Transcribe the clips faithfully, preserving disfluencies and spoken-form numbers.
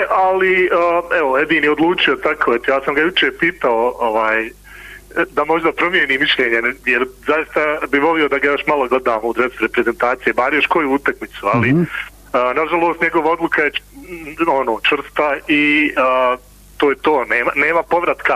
ali evo, Edin je odlučio tako, ja sam ga jučer pitao ovaj, da možda promijeni mišljenje, jer zaista bi volio da ga još malo gledamo u dresu reprezentacije, bar još koju utakmicu, ali mm-hmm. a, nažalost njegova odluka je ono, čvrsta i a, to je to, nema, nema povratka.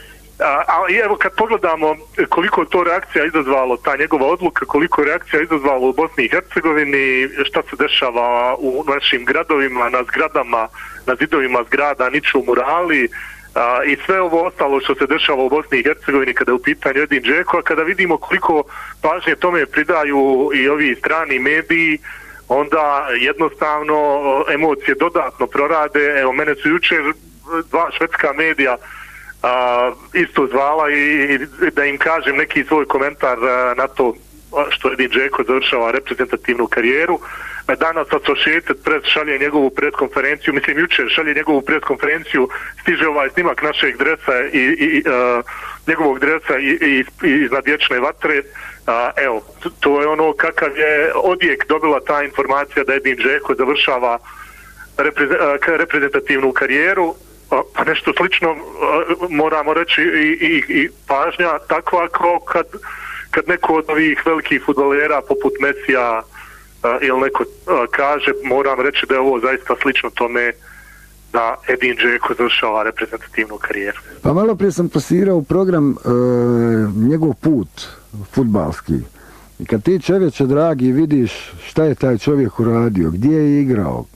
A i evo kad pogledamo koliko to reakcija izazvalo, ta njegova odluka, koliko reakcija izazvalo u Bosni i Hercegovini, šta se dešava u našim gradovima, na zgradama, na zidovima zgrada, niču murali a, i sve ovo ostalo što se dešava u Bosni i Hercegovini kada je u pitanju Edin Džeko, a kada vidimo koliko pažnje tome pridaju i ovi strani mediji, onda jednostavno emocije dodatno prorade. Evo, mene su jučer dva švedska medija Uh, isto zvala i, i da im kažem neki svoj komentar uh, na to što Edin Džeko završava reprezentativnu karijeru. Danas Associated Press šalje njegovu preskonferenciju, mislim jučer šalje njegovu preskonferenciju, stiže ovaj snimak našeg dresa i, i uh, njegovog dresa i, i, i iznad vječne vatre. Uh, evo, to je ono kakav je odjek dobila ta informacija da Edin Džeko završava repreze, uh, reprezentativnu karijeru. Pa nešto slično moramo reći i, i, i pažnja takva kao kad, kad neko od ovih velikih fudbalera poput Mesija ili neko kaže, moram reći da je ovo zaista slično tome da Edin Džeko završava reprezentativnu karijeru. Pa malo prije sam pasirao program e, njegov put fudbalski. I kad ti, čovječe dragi, vidiš šta je taj čovjek uradio, gdje je igrao,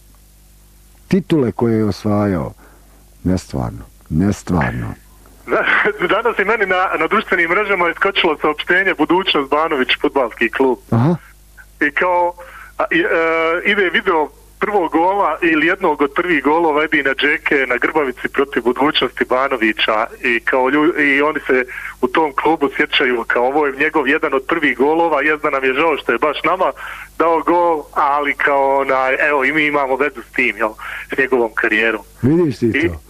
titule koje je osvajao, nestvarno, nestvarno. Danas i meni na, na društvenim mrežama je skočilo saopštenje Budućnost Banović fudbalski klub. Aha. I kao a, i, e, ide video prvog gola ili jednog od prvih golova Edina Džeke na Grbavici protiv Budućnosti Banovića i kao lju, i oni se u tom klubu sjećaju kao ovo je njegov jedan od prvih golova, jezda nam je žao što je baš nama dao gol, ali kao onaj, evo i mi imamo vezu s tim, jel, s njegovom karijerom. Vidiš ti to? I...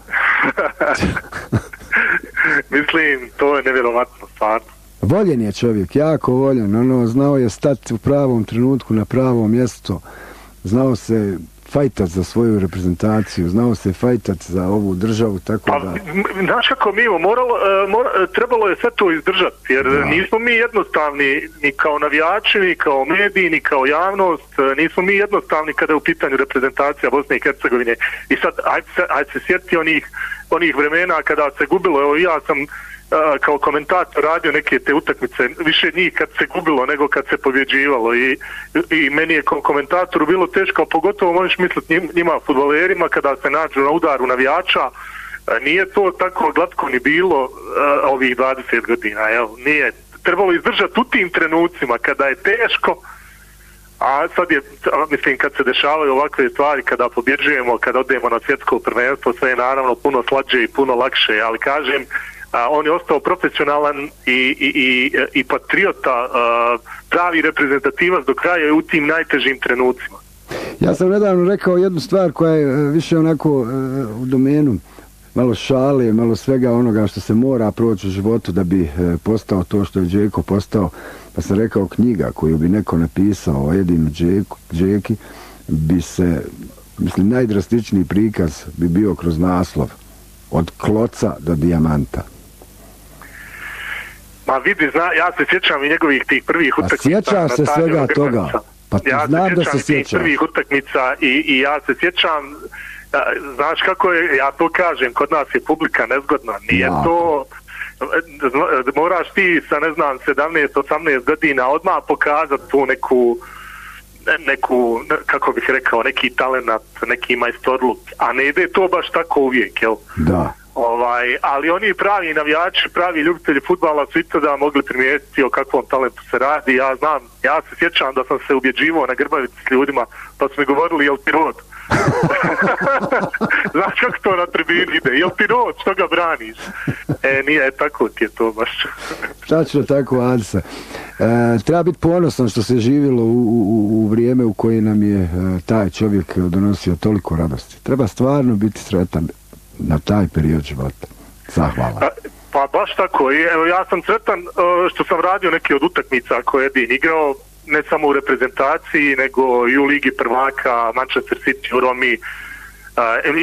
Mislim, to je nevjerovatno stvarno. Voljen je čovjek, jako voljen, ono, znao je stati u pravom trenutku na pravo mjesto, znao se fajtat za svoju reprezentaciju, znao se fajtat za ovu državu, tako da... Pa, znaš kako mi imamo, moralo, mora, trebalo je sve to izdržati, jer da. Nismo mi jednostavni ni kao navijači, ni kao mediji, ni kao javnost, nismo mi jednostavni kada je u pitanju reprezentacija Bosne i Hercegovine. I sad, ajde se, ajde se sjeti onih, onih vremena kada se gubilo, evo ja sam Uh, kao komentator radio neke te utakmice, više njih kad se gubilo nego kad se pobjeđivalo i, i meni je kao komentatoru bilo teško, pogotovo možeš misliti njima fudbalerima kada se nađu na udaru navijača, uh, nije to tako glatko ni bilo uh, ovih dvadeset godina, jel? Nije, trebalo izdržati u tim trenucima kada je teško, a sad je, mislim, kad se dešavaju ovakve stvari, kada pobjeđujemo, kada odemo na svjetsko prvenstvo, sve je naravno puno slađe i puno lakše, ali kažem, a, on je ostao profesionalan i, i, i, i patriota, a, pravi reprezentativac do kraja u tim najtežim trenucima. Ja sam nedavno rekao jednu stvar koja je više onako u domenu malo šale, malo svega onoga što se mora proći u životu da bi postao to što je Džeko postao. Pa sam rekao, knjiga koju bi neko napisao o Edinu Džeki bi se, mislim, najdrastičniji prikaz bi bio kroz naslov od kloca do dijamanta. Ma vidi, zna, ja se sjećam i njegovih tih prvih utakmica. A sjećam se svega toga. Pa ja znam da se sjećam tih prvih utakmica i, i ja se sjećam, znaš kako je, ja to kažem, kod nas je publika nezgodna. Nije ja. To... moraš ti sa, ne znam, sedamnaest osamnaest godina odmah pokazati tu neku neku, kako bih rekao, neki talenat, neki majstorluk, a ne ide to baš tako uvijek, jel? Da. Ovaj, ali oni pravi navijači, pravi ljubitelji fudbala su i tada mogli primijetiti o kakvom talentu se radi. Ja znam, ja se sjećam da sam se ubjeđivao na Grbavici s ljudima, pa su mi govorili, jel ti rod? Znaš kako to na tribini ide? Jel ti rod? Što ga braniš? E, nije, tako ti je to baš. Tačno tako, Ansa. E, treba biti ponosan što se živjelo u, u, u vrijeme u koje nam je e, taj čovjek donosio toliko radosti. Treba stvarno biti sretan na taj period života. Zahvala. Pa, pa baš tako. I, evo, ja sam sretan uh, što sam radio neke od utakmica koje je Edin igrao, ne samo u reprezentaciji, nego i u Ligi prvaka, Manchester City, u Romi. Uh,